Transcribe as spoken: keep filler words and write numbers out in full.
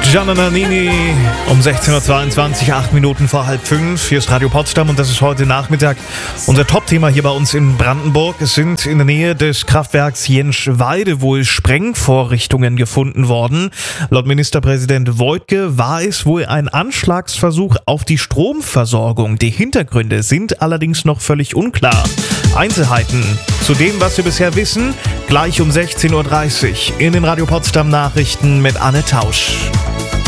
Gianna Nannini um sechzehn Uhr zweiundzwanzig, acht Minuten vor halb fünf. Hier ist Radio Potsdam und das ist heute Nachmittag unser Top-Thema hier bei uns in Brandenburg. Es sind in der Nähe des Kraftwerks Jenschweide wohl Sprengvorrichtungen gefunden worden. Laut Ministerpräsident Woidke war es wohl ein Anschlagsversuch auf die Stromversorgung. Die Hintergründe sind allerdings noch völlig unklar. Einzelheiten zu dem, was wir bisher wissen, gleich um sechzehn Uhr dreißig in den Radio Potsdam Nachrichten mit Anne Tausch.